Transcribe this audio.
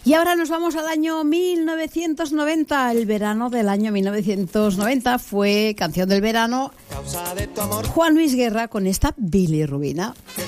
Y ahora nos vamos al año 1990, el verano del año 1990. Fue canción del verano Juan Luis Guerra con esta bilirrubina.